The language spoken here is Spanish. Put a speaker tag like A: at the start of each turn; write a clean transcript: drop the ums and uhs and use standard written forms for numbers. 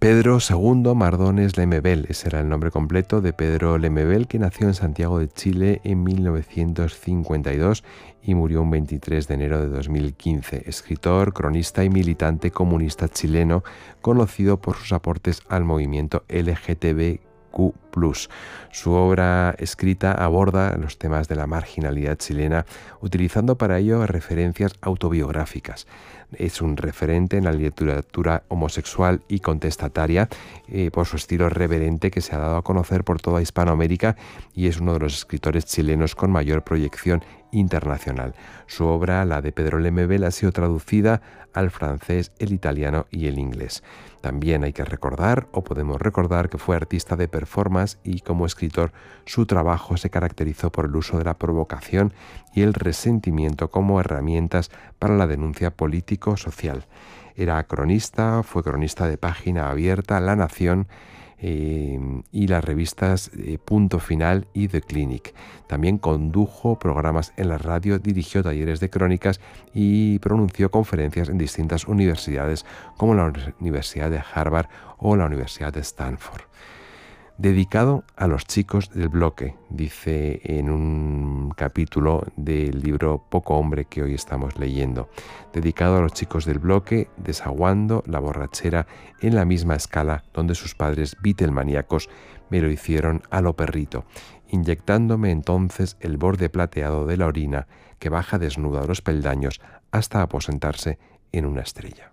A: Pedro II Mardones Lemebel, ese era el nombre completo de Pedro Lemebel, que nació en Santiago de Chile en 1952 y murió un 23 de enero de 2015. Escritor, cronista y militante comunista chileno, conocido por sus aportes al movimiento LGTBQ+. Su obra escrita aborda los temas de la marginalidad chilena, utilizando para ello referencias autobiográficas. Es un referente en la literatura homosexual y contestataria por su estilo reverente que se ha dado a conocer por toda Hispanoamérica y es uno de los escritores chilenos con mayor proyección internacional. Su obra, la de Pedro Lemebel, ha sido traducida al francés, el italiano y el inglés. También hay que recordar, o podemos recordar, que fue artista de performance y como escritor su trabajo se caracterizó por el uso de la provocación y el resentimiento como herramientas para la denuncia político-social. Era cronista, fue cronista de Página Abierta, La Nación y las revistas Punto Final y The Clinic. También condujo programas en la radio, dirigió talleres de crónicas y pronunció conferencias en distintas universidades como la Universidad de Harvard o la Universidad de Stanford. Dedicado a los chicos del bloque, dice en un capítulo del libro Poco Hombre que hoy estamos leyendo. Dedicado a los chicos del bloque, desaguando la borrachera en la misma escala donde sus padres Beatlemaníacos me lo hicieron a lo perrito, inyectándome entonces el borde plateado de la orina que baja desnuda los peldaños hasta aposentarse en una estrella.